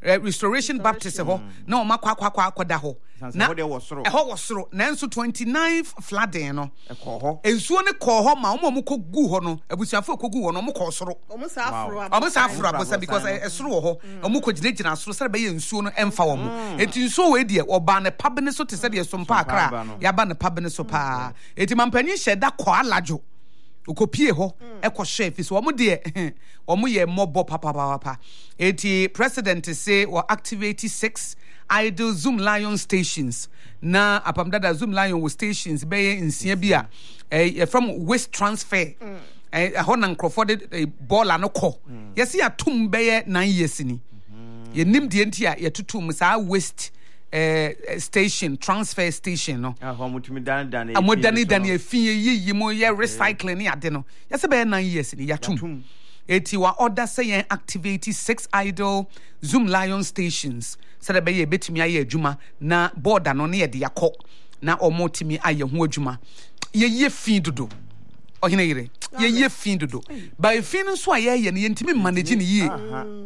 restoration baptist ho na o makwa da ho na ho de wo soro na nso 29th flooding no ensuo ne ko ho ma omo kogu ho no abusuafo kogu ho no omo ko soro omo sa afro abosa because esoro wo ho omo ko gina soro sare be ye nsuo no emfa wo mo enti nsuo we de oba ne pabene so te se de so mpa akra ya ba ne pabene so pa enti mampanyi hyeda ko alajo ukopie ho chef so omo de omo ye mobo papa eti president say or activate 6 idle Zoom Lion stations na apamdada Zoom Lion wo stations be nsia bia from waste transfer ho na Crawford ball anoko yesi atum be 9 years ni ye nim de ntia ye tutum sa waste station transfer station no amotumi dan efin yi mo ye recycling ni ade no yesi be 9 years ni yatum eti wa order say yen activate 6 idle Zoom Lion stations said be ye betimi aye adwuma na border no na ye de yakọ na omotimi aye ho adwuma ye fin dodo ohene yire ye fin dodo by fin so aye ye ne yentimi manage ne yie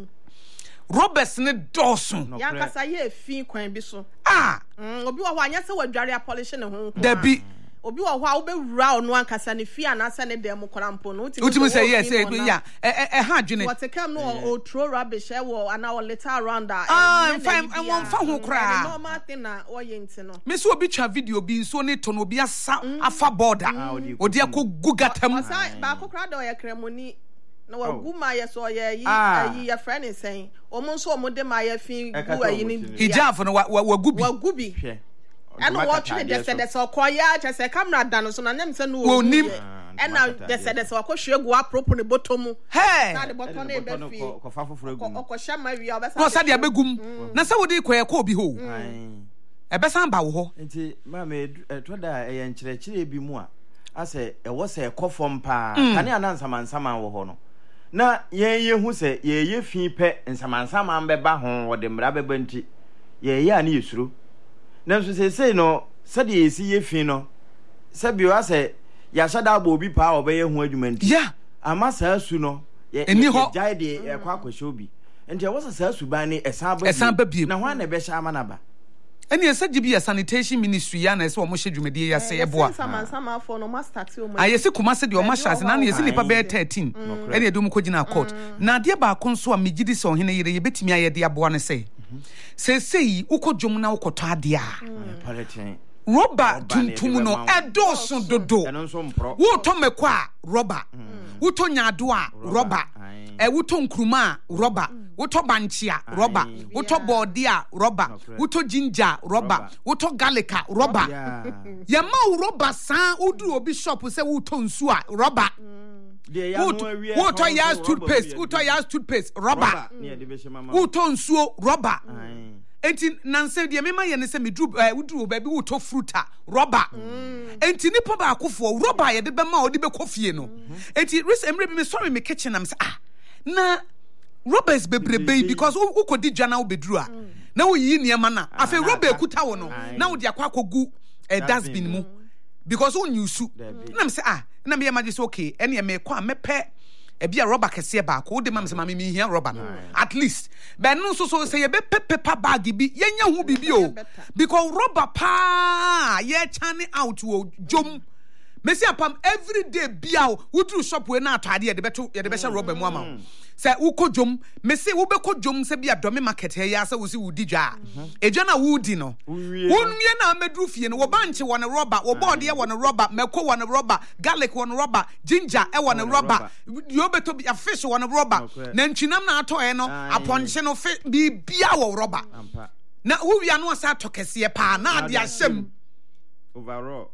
Roberts ne Dawson yankasa ye fin kwan bi so obi wo anya se wadware polish ne ho dabi obi wo ho be wura ono ankasa ne fi anasa ne dem korampo no utimi say yes ya ha dwene what come no o throw rubbish e wo ana o litter around fine and one fa ho kra normal thing na o yenti no me so obi twa video bi so ne to no obi asa afa border odi akogu gatam ba kokra da o ye kremoni na wagu ma ye so ye yi ya friend is saying omo so omo de ma ye fin gu ayi ni hijab no wagu bi and watch the said so koya just say camera dan so na nyam se no onim and now the said so akohwegu apropo ne botomu na the bottom na be fi ko fa foforo gu okosha ma wi obesa no said abegum na se wodi koya ko bi ho ebesan ba wo ho nti ma me to da ye nkyerechire bi mu a ase e wo se ekofom pa kane anansamansama wo ho no na ye hu se ye fi pe nsamansama mbeba ho wo de mra beba nti ye ani yesuro na so se no se de yesi ye fi no se bi wa se ya shada ba obi pa obe ye hu adwuma nti ama sa su no ye jai de ekwa akwahye obi nti wo se sa su ban ni esan ba bi na ho na be sha ama na ba eni esaji bi ya sanitation ministry ya na ese omo hye dwumade ya se eboa sama for no master ti o ayesi kuma se de omo hyase na yesi nipa be 13 eni edum ko gina court na de ba ko nso a megidi se ohene yire ye betimi ayede aboa ne se sei ukodwom na ukoto ade a roba tuntum no edoso dodo wo to meko a roba wo to nyado a roba wo to nkruma roba wo to banchia roba wo to body a roba wo to ginger roba wo to garlic roba ya ma roba san oduru obi shop se wo to nsu a roba wo to yas toothpaste roba wo to nsuo roba enti nanse de mema ye ne se medru wudru ba bi wo to fruita roba enti nipa ba akofo roba ye de be ma odi be kofie no enti emre bi me sorry me kitchen am say na roba is bebrebe because wo kodi dwa na wo bedru a na wo yi niema na afa roba ekuta wo no na wo de akwakogu dustbin mu because wo nyusu na me say na me imagine say okay ene me kwa mepe ebia roba kese ba ko de mam se mama mi hia roba no at least but no so say ye be paper bag bi yenya hu bibi o because roba pa ye chane out wo jom mesi apam every day bia wo dru shop we na atade ye de beto ye de be sha roba mu ama say wo kojom mesi wo be kojom se bia dome market he ya say wo si wo di dwa edwa na wo di no wonwie na medru fie no wo banche won roba wo board ye won roba meko won roba garlic won roba ginger e won roba yo beto bia fish won roba na ntwinam na ato e no aponche no bi bia wo roba na wo wia no asa tokese pa na ade ahyem overall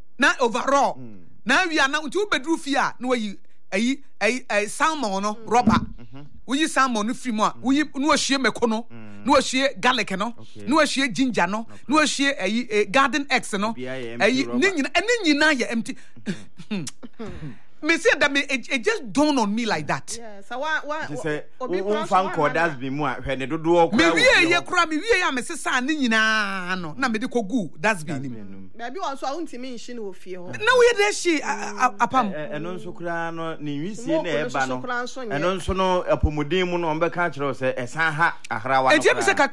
na wia na nti wo bedru fie a na wayi ayi salmon no roba uyi salmon no free mo a uyi no ahie meko no no ahie garlic no no ahie ginger no no ahie ayi garden eggs no ayi ni nyina ya empty me say that it just dawned on me like that. Yeah, so what obi fan corders be mu a hwe ne dodo okra. Me wie ye kura me wie ya me sesa ne nyina no na me de kogu that's be ni. Baby won so untimi nshi no fie ho. Na we de shi apam. Eno nso kura no ni nwisie na eba no. Eno nso no apomodin mu no on be ka kire o se esan ha ahrawa no.